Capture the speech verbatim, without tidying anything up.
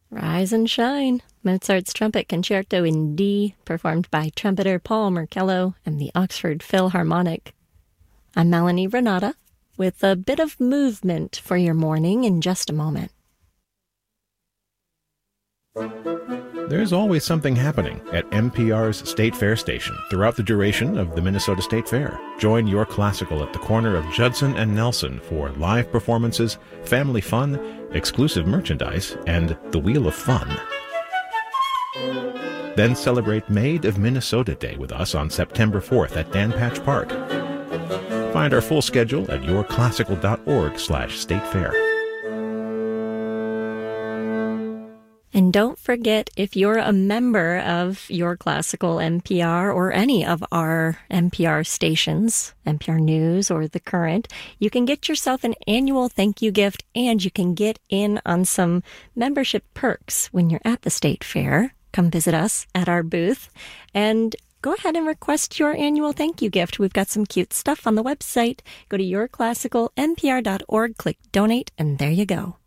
Rise and Shine, Mozart's Trumpet Concerto in D, performed by trumpeter Paul Merkello and the Oxford Philharmonic. I'm Melanie Renata, with a bit of movement for your morning in just a moment. There's always something happening at N P R's State Fair station throughout the duration of the Minnesota State Fair. Join Your Classical at the corner of Judson and Nelson for live performances, family fun, exclusive merchandise, and the Wheel of Fun. Then celebrate Made of Minnesota Day with us on September fourth at Dan Patch Park. Find our full schedule at yourclassical.org slash state fair. And don't forget, if you're a member of Your Classical N P R or any of our N P R stations, N P R News or The Current, you can get yourself an annual thank you gift, and you can get in on some membership perks when you're at the State Fair. Come visit us at our booth and go ahead and request your annual thank you gift. We've got some cute stuff on the website. Go to your classical n p r dot org, click donate, and there you go.